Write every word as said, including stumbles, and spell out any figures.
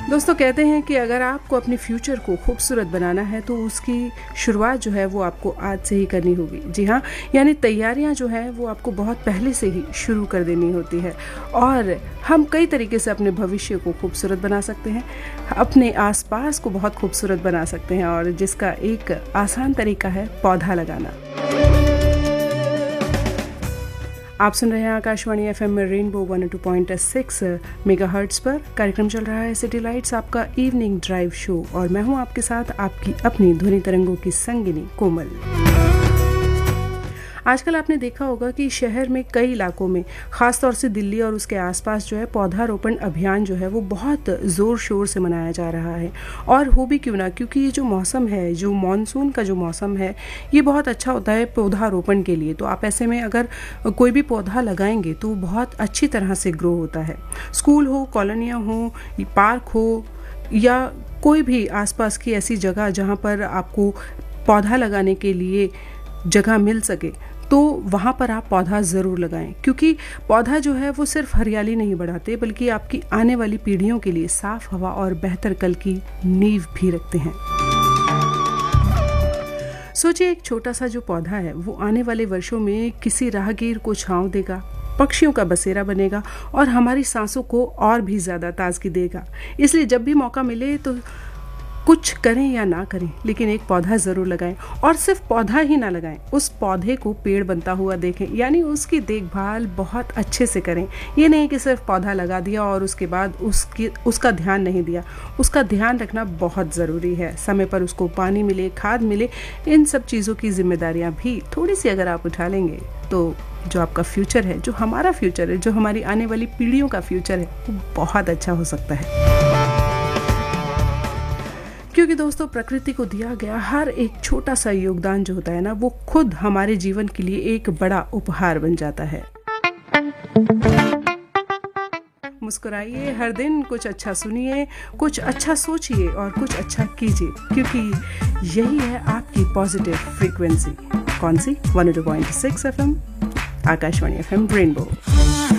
दोस्तों कहते हैं कि अगर आपको अपने फ्यूचर को खूबसूरत बनाना है तो उसकी शुरुआत जो है वो आपको आज से ही करनी होगी। जी हाँ, यानी तैयारियां जो है वो आपको बहुत पहले से ही शुरू कर देनी होती है। और हम कई तरीके से अपने भविष्य को खूबसूरत बना सकते हैं, अपने आसपास को बहुत खूबसूरत बना सकते हैं, और जिसका एक आसान तरीका है पौधा लगाना। आप सुन रहे हैं आकाशवाणी एफएम में rainbow one O two point six megahertz पर। कार्यक्रम चल रहा है सिटी लाइट्स, आपका इवनिंग ड्राइव शो, और मैं हूं आपके साथ आपकी अपनी ध्वनि तरंगों की संगिनी कोमल। आजकल आपने देखा होगा कि शहर में कई इलाकों में, खासतौर से दिल्ली और उसके आसपास जो है पौधारोपण अभियान जो है वो बहुत ज़ोर शोर से मनाया जा रहा है। और हो भी क्यों ना, क्योंकि ये जो मौसम है, जो मॉनसून का जो मौसम है, ये बहुत अच्छा होता है पौधारोपण के लिए। तो आप ऐसे में अगर कोई भी पौधा लगाएंगे तो बहुत अच्छी तरह से ग्रो होता है। स्कूल हो, कॉलोनियाँ हो, पार्क हो, या कोई भी आसपास की ऐसी जगह जहाँ पर आपको पौधा लगाने के लिए जगह मिल सके, तो वहाँ पर आप पौधा ज़रूर लगाएं, क्योंकि पौधा जो है वो सिर्फ हरियाली नहीं बढ़ाते बल्कि आपकी आने वाली पीढ़ियों के लिए साफ हवा और बेहतर कल की नींव भी रखते हैं। सोचिए, एक छोटा सा जो पौधा है वो आने वाले वर्षों में किसी राहगीर को छांव देगा, पक्षियों का बसेरा बनेगा और हमारी सांसों को और भी ज़्यादा ताजगी देगा। इसलिए जब भी मौका मिले तो कुछ करें या ना करें, लेकिन एक पौधा ज़रूर लगाएं। और सिर्फ पौधा ही ना लगाएं, उस पौधे को पेड़ बनता हुआ देखें, यानी उसकी देखभाल बहुत अच्छे से करें। ये नहीं कि सिर्फ पौधा लगा दिया और उसके बाद उसकी उसका ध्यान नहीं दिया। उसका ध्यान रखना बहुत ज़रूरी है। समय पर उसको पानी मिले, खाद मिले, इन सब चीज़ों की जिम्मेदारियाँ भी थोड़ी सी अगर आप उठा लेंगे तो जो आपका फ्यूचर है, जो हमारा फ्यूचर है, जो हमारी आने वाली पीढ़ियों का फ्यूचर है, वो बहुत अच्छा हो सकता है। क्योंकि दोस्तों, प्रकृति को दिया गया हर एक छोटा सा योगदान जो होता है ना, वो खुद हमारे जीवन के लिए एक बड़ा उपहार बन जाता है। मुस्कुराइए, हर दिन कुछ अच्छा सुनिए, कुछ अच्छा सोचिए और कुछ अच्छा कीजिए, क्योंकि यही है आपकी पॉजिटिव फ्रीक्वेंसी। कौन सी? One O two point six FM, Akashvani FM rainbow.